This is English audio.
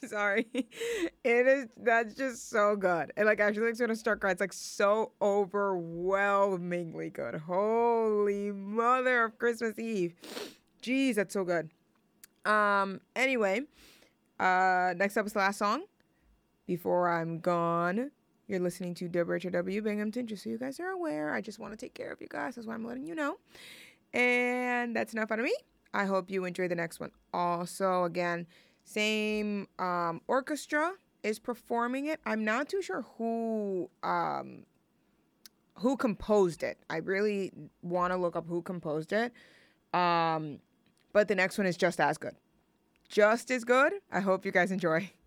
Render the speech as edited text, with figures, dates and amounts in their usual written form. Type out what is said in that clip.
sorry. It is, that's just so good. And like actually it's gonna start crying. It's like so overwhelmingly good. Holy mother of Christmas Eve. Jeez, that's so good. Anyway, next up is the last song. Before I'm gone, you're listening to WHW Binghamton, just so you guys are aware. I just want to take care of you guys. That's why I'm letting you know. And that's enough out of me. I hope you enjoy the next one. Also, again, same orchestra is performing it. I'm not too sure who composed it. I really want to look up who composed it. But the next one is just as good. Just as good. I hope you guys enjoy.